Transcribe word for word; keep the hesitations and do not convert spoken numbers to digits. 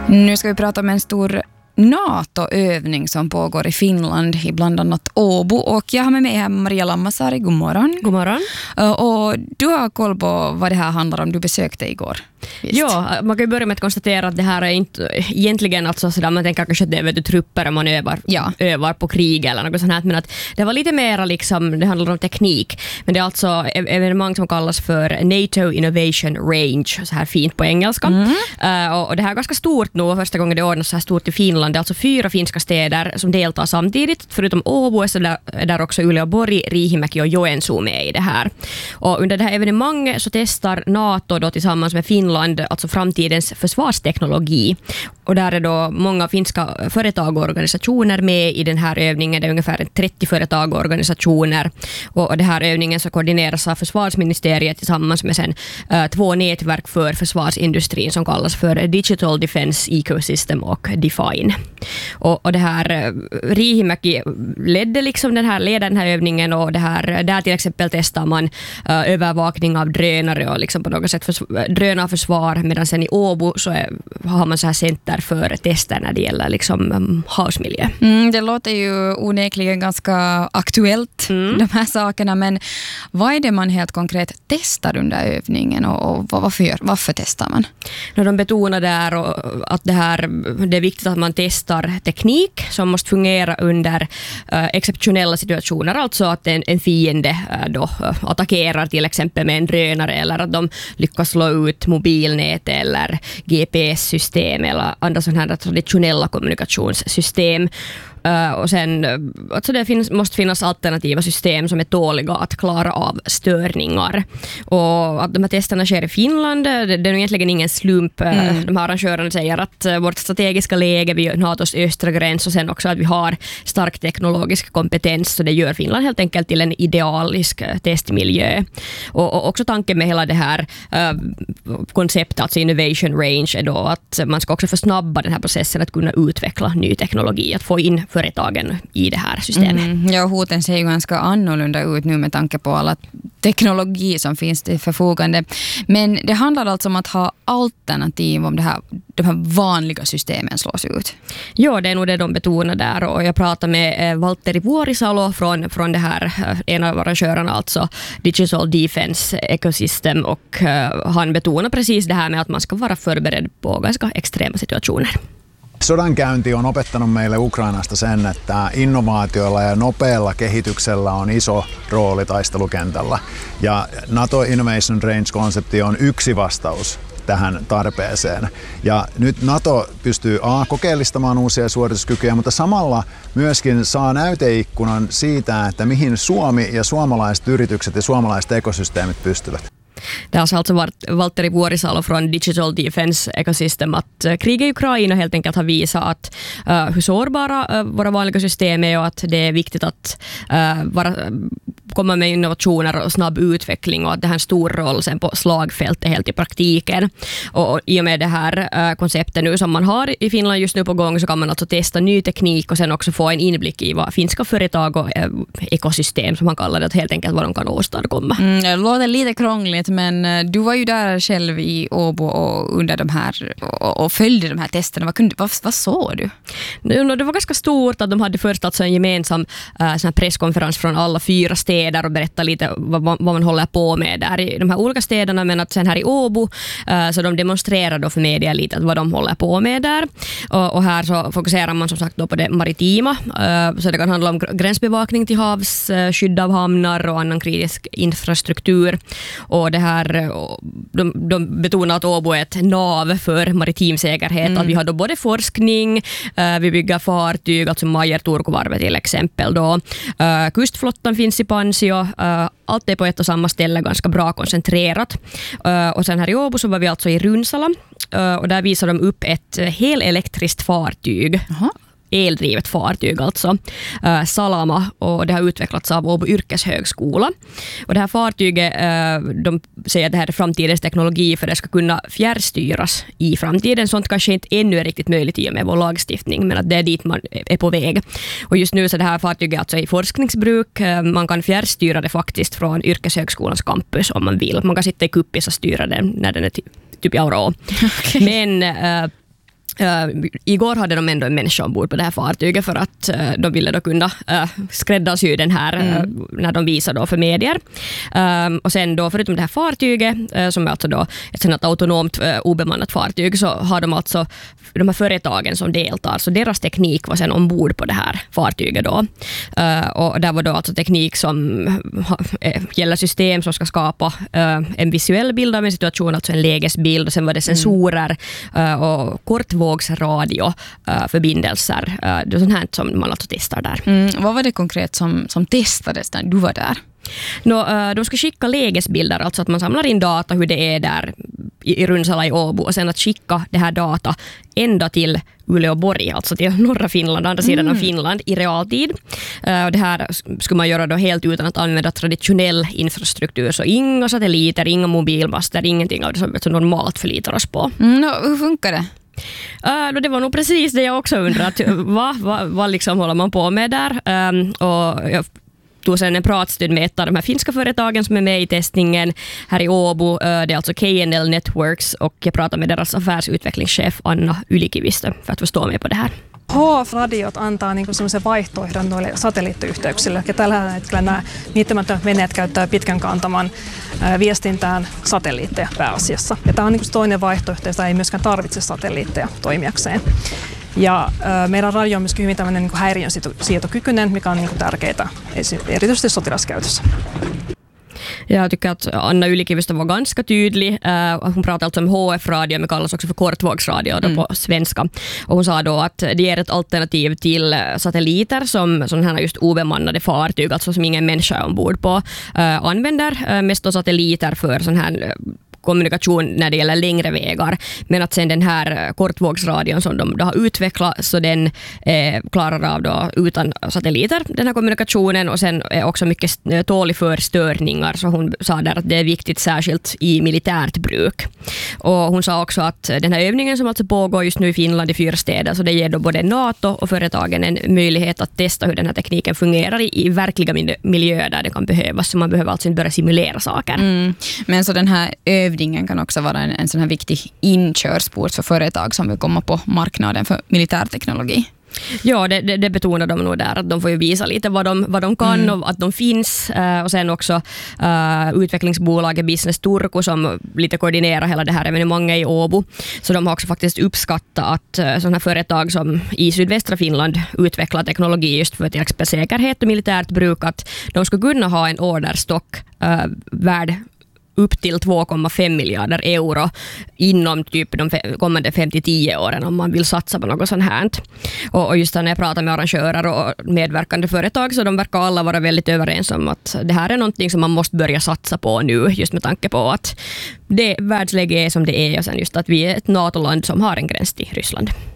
Nu ska vi prata om en stor NATO-övning som pågår i Finland i bland annat Åbo, och jag har med mig här Maria Lammasari. God morgon. God morgon. Och du har koll på vad det här handlar om. Du besökte igår. Visst. Ja, man kan ju börja med att konstatera att det här är inte egentligen alltså sådär, man tänker kanske att det är vet du, trupper och man övar, ja. övar på krig eller något sånt här, men att det var lite mer liksom, det handlar om teknik, men det är alltså evenemang som kallas för NATO Innovation Range, så här fint på engelska. Mm. Uh, och, och det här är ganska stort nu, första gången det ordnas så här stort i Finland. Det är alltså fyra finska städer som deltar samtidigt, förutom Åbo så där, där också Uleåborg, Riihimäki och Joensuu med i det här. Och under det här evenemanget så testar NATO då tillsammans med Finland alltså framtidens försvarsteknologi. Och där är då många finska företag och organisationer med i den här övningen. Det är ungefär trettio företag och organisationer. Och det här övningen så koordineras av försvarsministeriet tillsammans med sen, uh, två nätverk för försvarsindustrin som kallas för Digital Defense Ecosystem och Define. Och, och det här uh, Riihimäki ledde liksom den här, leder den här övningen, och det här, där till exempel testar man uh, övervakning av drönare och liksom på något sätt förs- drönarförsvar, medan sen i Åbo så är, har man så här center för tester när det gäller liksom um, havsmiljö. Mm, det låter ju onekligen ganska aktuellt, mm. de här sakerna, men vad är det man helt konkret testar under övningen, och, och varför, gör, varför testar man? När de betonar där och att det, här, det är viktigt att man testar teknik som måste fungera under uh, exceptionella situationer, alltså att en, en fiende uh, då, uh, attackerar till exempel med en drönare, eller att de lyckas slå ut mobilnät eller G P S-system eller andra sådana här traditionella kommunikationssystem. Uh, och sen, alltså det finns, måste finnas alternativa system som är tåliga att klara av störningar. Och att de här testerna sker i Finland, det, det är egentligen ingen slump. Mm. De här arrangörerna säger att uh, vårt strategiska läge vid NATOs östra gräns, och sen också att vi har stark teknologisk kompetens, så det gör Finland helt enkelt till en idealisk uh, testmiljö. Och, och också tanken med hela det här uh, konceptet, alltså Innovation Range, är då att man ska också försnabba den här processen att kunna utveckla ny teknologi, att få in företagen i det här systemet. Mm, ja, hoten ser ju ganska annorlunda ut nu med tanke på alla teknologi som finns till förfogande. Men det handlar alltså om att ha alternativ om det här, de här vanliga systemen slås ut. Ja, det är nog det de betonar där, och jag pratar med eh, Valtteri Vuorisalo från, från det här, eh, en av arrangörerna, alltså Digital Defense Ecosystem, och eh, han betonar precis det här med att man ska vara förberedd på ganska extrema situationer. Sodankäynti on opettanut meille Ukrainasta sen, että innovaatioilla ja nopealla kehityksellä on iso rooli taistelukentällä. Ja NATO Innovation Range-konsepti on yksi vastaus tähän tarpeeseen. Ja nyt NATO pystyy A, kokeellistamaan uusia suorituskykyjä, mutta samalla myöskin saa näyteikkunan siitä, että mihin Suomi ja suomalaiset yritykset ja suomalaiset ekosysteemit pystyvät. Det har alltså varit Valtteri Vuorisalo från Digital Defense Ecosystem att kriget i Ukraina helt enkelt har visat att uh, hur sårbara uh, våra vanliga system är, och att det är viktigt att uh, vara, komma med innovationer och snabb utveckling, och att det har en stor roll sen på slagfältet helt i praktiken. Och, och i och med det här uh, konceptet nu som man har i Finland just nu på gång, så kan man alltså testa ny teknik och sen också få en inblick i vad finska företag och uh, ekosystem som man kallar det, att helt enkelt vad de kan åstadkomma. Mm, det låter lite krångligt, men du var ju där själv i Åbo och under de här och, och följde de här testerna. Vad, kunde, vad, vad såg du? Det var ganska stort att de hade först alltså en gemensam uh, sån här presskonferens från alla fyra städer och berättade lite vad, vad man håller på med där i de här olika städerna, men att sen här i Åbo uh, så de demonstrerar då för media lite vad de håller på med där. Och, och här så fokuserar man som sagt då på det maritima, uh, så det kan handla om gränsbevakning till havs, uh, skydd av hamnar och annan kritisk infrastruktur. Och det här, de, de betonar att Åbo är ett nav för maritim säkerhet. Mm. Att vi har då både forskning, uh, vi bygger fartyg, alltså Majer Turkuvarvet till exempel då. Uh, kustflottan finns i Pansio, uh, allt är på ett och samma ställe, ganska bra koncentrerat. Uh, och sen här i Åbo så var vi alltså i Runsala, uh, och där visar de upp ett helelektriskt fartyg. Aha. Eldrivet fartyg alltså, uh, Salama, och det har utvecklats av Åbo yrkeshögskola. Och det här fartyget, uh, de säger att det här är framtidens teknologi, för det ska kunna fjärrstyras i framtiden. Sånt kanske inte ännu är riktigt möjligt i och med vår lagstiftning, men att det är dit man är på väg. Och just nu så det här fartyget alltså i forskningsbruk. Uh, man kan fjärrstyra det faktiskt från yrkeshögskolans campus om man vill. Man kan sitta i kuppis och styra den när den är ty- typ i Aurå. Okay. Men uh, Uh, igår hade de ändå en människa ombord på det här fartyget för att uh, de ville då kunna uh, skräddarsy den här mm. uh, när de visar då för medier. Um, och sen då förutom det här fartyget uh, som är alltså då ett sådant autonomt uh, obemannat fartyg, så har de alltså de här företagen som deltar, så deras teknik var sen ombord på det här fartyget då. Uh, och där var då alltså teknik som uh, gäller system som ska skapa uh, en visuell bild av en situation, alltså en lägesbild, och sen var det sensorer uh, och kortvågsradio uh, förbindelser. Uh, det är sånt här som man alltså testar där. Mm, vad var det konkret som, som testades när du var där? Nå, de ska skicka lägesbilder, alltså att man samlar in data hur det är där i Runsala i Åbo, och sen att skicka det här data ända till Uleåborg, alltså till norra Finland, andra sidan mm. av Finland i realtid. Uh, det här skulle man göra då helt utan att använda traditionell infrastruktur, så inga satelliter, inga mobilmaster, ingenting av det som vi normalt förlitar oss på. Mm, no, hur funkar det? Uh, det var nog precis det jag också undrat. Vad va, va liksom håller man på med där? Um, och jag tog sen en pratstund med ett av de här finska företagen som är med i testningen här i Åbo. Uh, det är alltså K N L Networks, och jag pratade med deras affärsutvecklingschef Anna Ylikivistö för att förstå mig på det här. H F-radiot antaa niin semmoisen vaihtoehdon noille satelliittiyhteyksille. Eli tällä hetkellä nämä niittämättömät veneet käyttää pitkän kantaman viestintään satelliitteja pääasiassa. Ja tämä on niin toinen vaihtoehto, jota ei myöskään tarvitse satelliitteja toimijakseen. Ja ö, meidän radio on myöskin hyvin tämmöinen niin häiriönsietokykyinen, mikä on niin tärkeää erityisesti sotilaskäytössä. Jag tycker att Anna Ylikivistö var ganska tydlig. Uh, hon pratade alltså om H F-radio, men kallas också för kortvågsradio då mm. på svenska. Och hon sa då att det ger ett alternativ till satelliter som sådana här just obemannade fartyg, alltså som ingen människa är ombord på, uh, använder. Uh, mest då satelliter för sån här kommunikation när det gäller längre vägar, men att sen den här kortvågsradion som de då har utvecklat, så den eh, klarar av då utan satelliter den här kommunikationen, och sen är också mycket tålig för störningar, så hon sa där att det är viktigt särskilt i militärt bruk. Och hon sa också att den här övningen som alltså pågår just nu i Finland i fyra städer, så det ger då både NATO och företagen en möjlighet att testa hur den här tekniken fungerar i, i verkliga miljöer där det kan behövas, så man behöver alltså inte börja simulera saker. Mm. Men så den här övningen kan också vara en, en sån här viktig inkörsport för företag som vill komma på marknaden för militärteknologi. Ja, det, det, det betonar de nog där, att de får ju visa lite vad de, vad de kan mm. och att de finns. Uh, och sen också uh, utvecklingsbolaget Business Turku som lite koordinerar hela det här evenemanget i Åbo. Så de har också faktiskt uppskattat att uh, sådana här företag som i sydvästra Finland utvecklar teknologi just för till exempel säkerhet och militärt bruk, att de ska kunna ha en orderstock uh, värd upp till två komma fem miljarder euro inom typ de kommande fem till tio åren om man vill satsa på något sånt här. Och, och just när jag pratar med arrangörer och medverkande företag, så de verkar alla vara väldigt överens om att det här är någonting som man måste börja satsa på nu, just med tanke på att det världsläge är som det är, och sen just att vi är ett NATO-land som har en gräns till Ryssland.